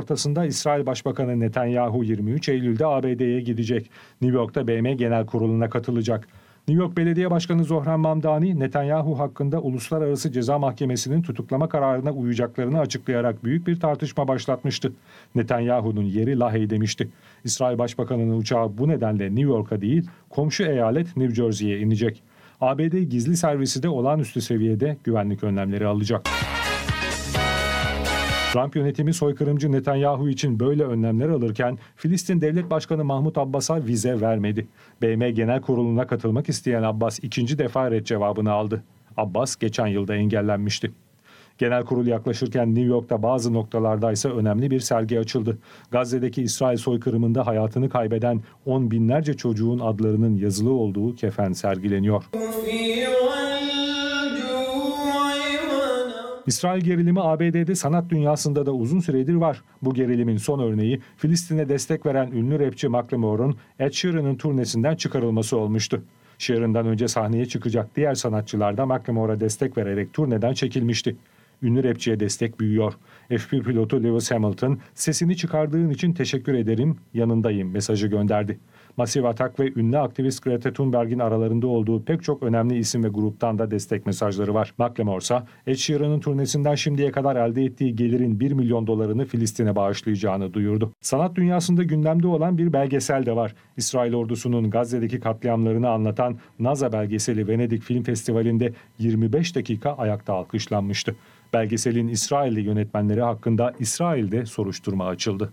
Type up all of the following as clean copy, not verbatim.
ortasında İsrail Başbakanı Netanyahu 23 Eylül'de ABD'ye gidecek. New York'ta BM Genel Kurulu'na katılacak. New York Belediye Başkanı Zohran Mamdani, Netanyahu hakkında Uluslararası Ceza Mahkemesi'nin tutuklama kararına uyacaklarını açıklayarak büyük bir tartışma başlatmıştı. Netanyahu'nun yeri Lahey demişti. İsrail Başbakanı'nın uçağı bu nedenle New York'a değil, komşu eyalet New Jersey'ye inecek. ABD gizli servisi de olağanüstü seviyede güvenlik önlemleri alacak. Trump yönetimi soykırımcı Netanyahu için böyle önlemler alırken Filistin Devlet Başkanı Mahmut Abbas'a vize vermedi. BM Genel Kurulu'na katılmak isteyen Abbas ikinci defa ret cevabını aldı. Abbas geçen yılda engellenmişti. Genel kurul yaklaşırken New York'ta bazı noktalarda ise önemli bir sergi açıldı. Gazze'deki İsrail soykırımında hayatını kaybeden on binlerce çocuğun adlarının yazılı olduğu kefen sergileniyor. İsrail gerilimi ABD'de sanat dünyasında da uzun süredir var. Bu gerilimin son örneği Filistin'e destek veren ünlü rapçi Macklemore'un Ed Sheeran'ın turnesinden çıkarılması olmuştu. Sheeran'dan önce sahneye çıkacak diğer sanatçılar da Macklemore'a destek vererek turneden çekilmişti. Ünlü rapçiye destek büyüyor. F1 pilotu Lewis Hamilton, "Sesini çıkardığın için teşekkür ederim, yanındayım" mesajı gönderdi. Massive Attack ve ünlü aktivist Greta Thunberg'in aralarında olduğu pek çok önemli isim ve gruptan da destek mesajları var. Macklemore ise Ed Sheeran'ın turnesinden şimdiye kadar elde ettiği gelirin 1 milyon dolarını Filistin'e bağışlayacağını duyurdu. Sanat dünyasında gündemde olan bir belgesel de var. İsrail ordusunun Gazze'deki katliamlarını anlatan Naza belgeseli Venedik Film Festivali'nde 25 dakika ayakta alkışlanmıştı. Belgeselin İsrailli yönetmenleri hakkında İsrail'de soruşturma açıldı.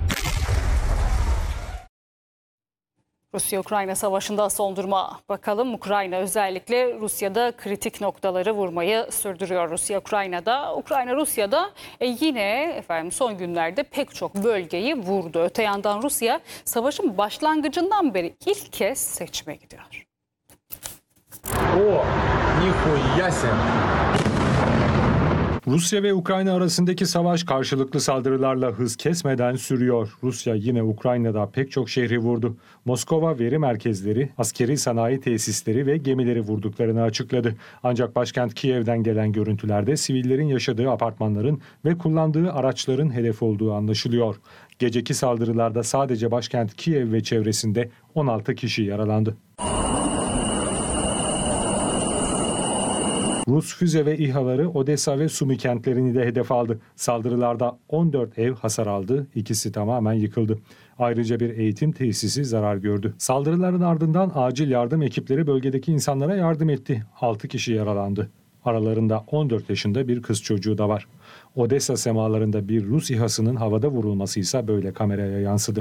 Rusya-Ukrayna savaşında son duruma bakalım. Ukrayna özellikle Rusya'da kritik noktaları vurmayı sürdürüyor. Ukrayna Rusya'da yine son günlerde pek çok bölgeyi vurdu. Öte yandan Rusya savaşın başlangıcından beri ilk kez seçime gidiyor. Rusya ve Ukrayna arasındaki savaş karşılıklı saldırılarla hız kesmeden sürüyor. Rusya yine Ukrayna'da pek çok şehri vurdu. Moskova veri merkezleri, askeri sanayi tesisleri ve gemileri vurduklarını açıkladı. Ancak başkent Kiev'den gelen görüntülerde sivillerin yaşadığı apartmanların ve kullandığı araçların hedef olduğu anlaşılıyor. Geceki saldırılarda sadece başkent Kiev ve çevresinde 16 kişi yaralandı. Rus füze ve İHA'ları Odessa ve Sumi kentlerini de hedef aldı. Saldırılarda 14 ev hasar aldı, ikisi tamamen yıkıldı. Ayrıca bir eğitim tesisi zarar gördü. Saldırıların ardından acil yardım ekipleri bölgedeki insanlara yardım etti. 6 kişi yaralandı. Aralarında 14 yaşında bir kız çocuğu da var. Odessa semalarında bir Rus İHA'sının havada vurulması ise böyle kameraya yansıdı.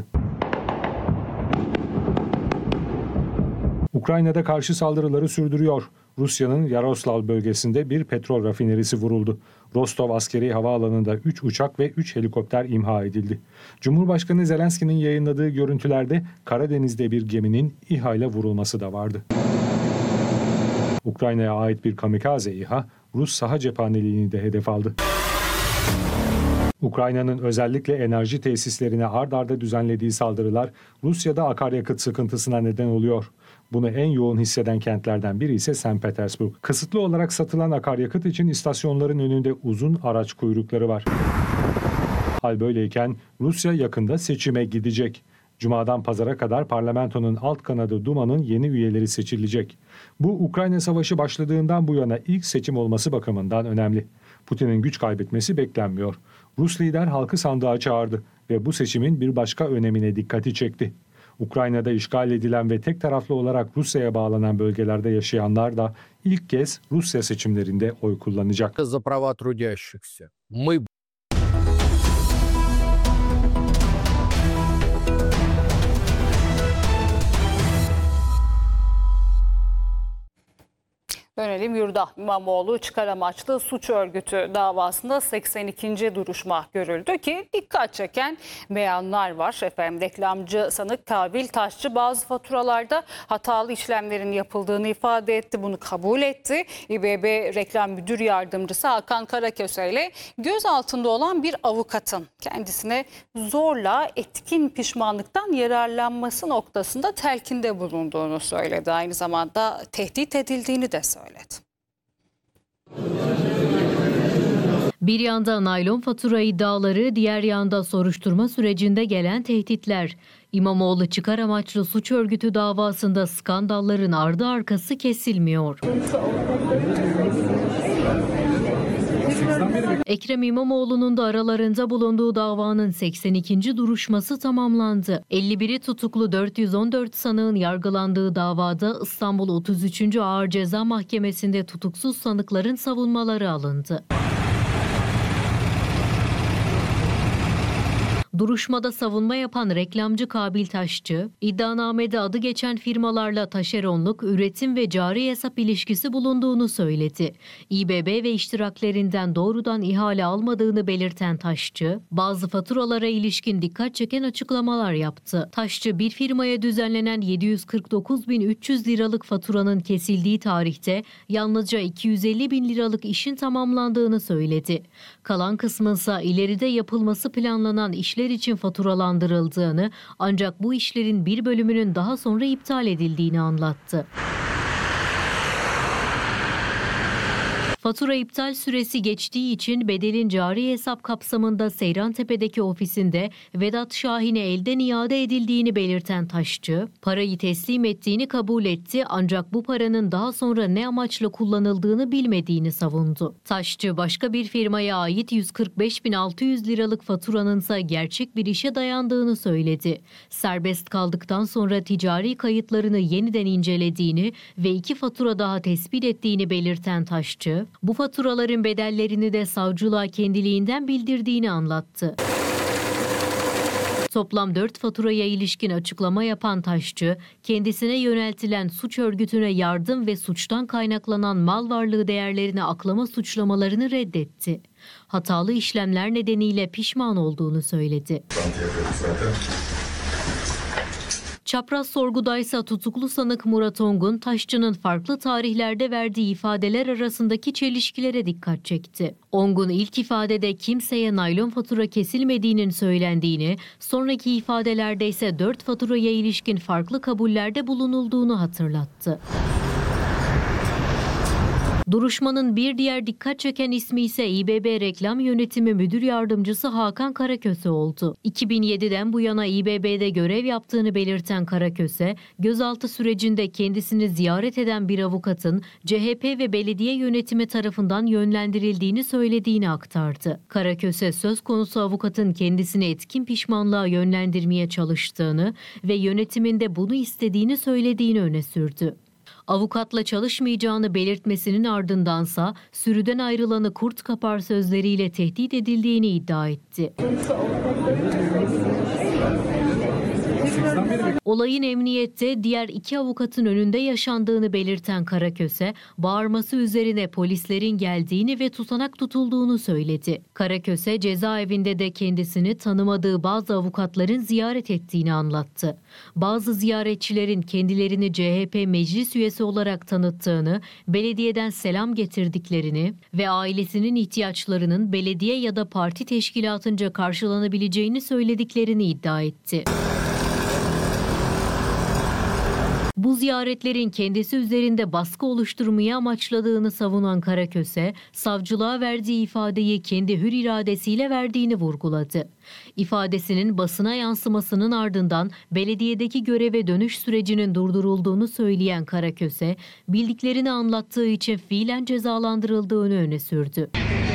Ukrayna'da karşı saldırıları sürdürüyor. Rusya'nın Yaroslav bölgesinde bir petrol rafinerisi vuruldu. Rostov askeri havaalanında 3 uçak ve 3 helikopter imha edildi. Cumhurbaşkanı Zelenski'nin yayınladığı görüntülerde Karadeniz'de bir geminin İHA ile vurulması da vardı. Ukrayna'ya ait bir kamikaze İHA, Rus saha cephaneliğini de hedef aldı. Ukrayna'nın özellikle enerji tesislerine ard arda düzenlediği saldırılar Rusya'da akaryakıt sıkıntısına neden oluyor. Bunu en yoğun hisseden kentlerden biri ise St. Petersburg. Kısıtlı olarak satılan akaryakıt için istasyonların önünde uzun araç kuyrukları var. Hal böyleyken Rusya yakında seçime gidecek. Cuma'dan pazara kadar parlamentonun alt kanadı Duma'nın yeni üyeleri seçilecek. Bu Ukrayna Savaşı başladığından bu yana ilk seçim olması bakımından önemli. Putin'in güç kaybetmesi beklenmiyor. Rus lider halkı sandığa çağırdı ve bu seçimin bir başka önemine dikkati çekti. Ukrayna'da işgal edilen ve tek taraflı olarak Rusya'ya bağlanan bölgelerde yaşayanlar da ilk kez Rusya seçimlerinde oy kullanacak. За права трудящихся. Мы Dönelim yurda. İmamoğlu çıkar amaçlı suç örgütü davasında 82. duruşma görüldü ki dikkat çeken beyanlar var. Reklamcı sanık Kabil Taşçı bazı faturalarda hatalı işlemlerin yapıldığını ifade etti. Bunu kabul etti. İBB Reklam Müdür Yardımcısı Hakan Karaköse ile gözaltında olan bir avukatın kendisine zorla etkin pişmanlıktan yararlanması noktasında telkinde bulunduğunu söyledi. Aynı zamanda tehdit edildiğini de söyledi. Bir yanda naylon fatura iddiaları, diğer yanda soruşturma sürecinde gelen tehditler. İmamoğlu çıkar amaçlı suç örgütü davasında skandalların ardı arkası kesilmiyor. Ekrem İmamoğlu'nun da aralarında bulunduğu davanın 82. duruşması tamamlandı. 51'i tutuklu 414 sanığın yargılandığı davada İstanbul 33. Ağır Ceza Mahkemesi'nde tutuksuz sanıkların savunmaları alındı. Duruşmada savunma yapan reklamcı Kabil Taşçı, iddianamede adı geçen firmalarla taşeronluk, üretim ve cari hesap ilişkisi bulunduğunu söyledi. İBB ve iştiraklerinden doğrudan ihale almadığını belirten Taşçı, bazı faturalara ilişkin dikkat çeken açıklamalar yaptı. Taşçı, bir firmaya düzenlenen 749.300 liralık faturanın kesildiği tarihte yalnızca 250.000 liralık işin tamamlandığını söyledi. Kalan kısmınsa ileride yapılması planlanan işler için faturalandırıldığını, ancak bu işlerin bir bölümünün daha sonra iptal edildiğini anlattı. Fatura iptal süresi geçtiği için bedelin cari hesap kapsamında Seyrantepe'deki ofisinde Vedat Şahin'e elden iade edildiğini belirten Taşçı, parayı teslim ettiğini kabul etti, ancak bu paranın daha sonra ne amaçla kullanıldığını bilmediğini savundu. Taşçı, başka bir firmaya ait 145.600 liralık faturanın ise gerçek bir işe dayandığını söyledi. Serbest kaldıktan sonra ticari kayıtlarını yeniden incelediğini ve 2 fatura daha tespit ettiğini belirten Taşçı, bu faturaların bedellerini de savcılığa kendiliğinden bildirdiğini anlattı. Toplam 4 faturaya ilişkin açıklama yapan Taşçı, kendisine yöneltilen suç örgütüne yardım ve suçtan kaynaklanan mal varlığı değerlerini aklama suçlamalarını reddetti. Hatalı işlemler nedeniyle pişman olduğunu söyledi. Çapraz sorgudaysa tutuklu sanık Murat Ongun, Taşçı'nın farklı tarihlerde verdiği ifadeler arasındaki çelişkilere dikkat çekti. Ongun ilk ifadede kimseye naylon fatura kesilmediğinin söylendiğini, sonraki ifadelerde ise 4 faturaya ilişkin farklı kabullerde bulunulduğunu hatırlattı. Duruşmanın bir diğer dikkat çeken ismi ise İBB Reklam Yönetimi Müdür Yardımcısı Hakan Karaköse oldu. 2007'den bu yana İBB'de görev yaptığını belirten Karaköse, gözaltı sürecinde kendisini ziyaret eden bir avukatın CHP ve belediye yönetimi tarafından yönlendirildiğini söylediğini aktardı. Karaköse, söz konusu avukatın kendisini etkin pişmanlığa yönlendirmeye çalıştığını ve yönetiminde bunu istediğini söylediğini öne sürdü. Avukatla çalışmayacağını belirtmesinin ardındansa sürüden ayrılanı kurt kapar sözleriyle tehdit edildiğini iddia etti. Olayın emniyette diğer 2 avukatın önünde yaşandığını belirten Karaköse, bağırması üzerine polislerin geldiğini ve tutanak tutulduğunu söyledi. Karaköse, cezaevinde de kendisini tanımadığı bazı avukatların ziyaret ettiğini anlattı. Bazı ziyaretçilerin kendilerini CHP meclis üyesi olarak tanıttığını, belediyeden selam getirdiklerini ve ailesinin ihtiyaçlarının belediye ya da parti teşkilatınca karşılanabileceğini söylediklerini iddia etti. Bu ziyaretlerin kendisi üzerinde baskı oluşturmayı amaçladığını savunan Karaköse, savcılığa verdiği ifadeyi kendi hür iradesiyle verdiğini vurguladı. İfadesinin basına yansımasının ardından belediyedeki göreve dönüş sürecinin durdurulduğunu söyleyen Karaköse, bildiklerini anlattığı için fiilen cezalandırıldığını öne sürdü.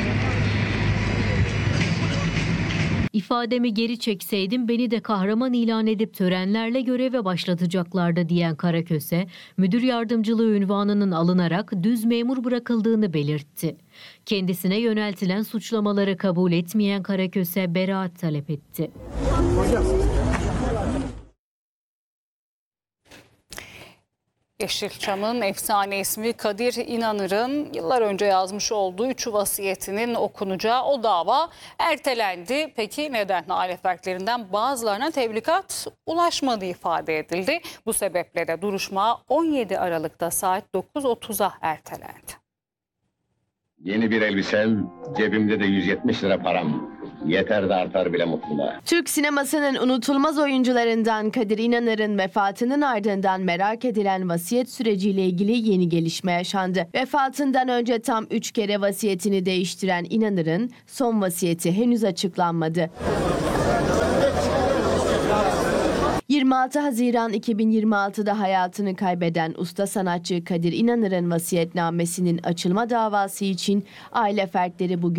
İfademi geri çekseydim beni de kahraman ilan edip törenlerle göreve başlatacaklardı diyen Karaköse, müdür yardımcılığı unvanının alınarak düz memur bırakıldığını belirtti. Kendisine yöneltilen suçlamaları kabul etmeyen Karaköse beraat talep etti. Yeşilçam'ın efsane ismi Kadir İnanır'ın yıllar önce yazmış olduğu 3 vasiyetinin okunacağı o dava ertelendi. Peki neden? Aile fertlerinden bazılarına tebligat ulaşmadığı ifade edildi. Bu sebeple de duruşma 17 Aralık'ta saat 9.30'a ertelendi. Yeni bir elbisem, cebimde de 170 lira param. Yeter de artar bile mutluluğa. Türk sinemasının unutulmaz oyuncularından Kadir İnanır'ın vefatının ardından merak edilen vasiyet süreciyle ilgili yeni gelişme yaşandı. Vefatından önce tam 3 kere vasiyetini değiştiren İnanır'ın son vasiyeti henüz açıklanmadı. 26 Haziran 2026'da hayatını kaybeden usta sanatçı Kadir İnanır'ın vasiyetnamesinin açılma davası için aile fertleri bugün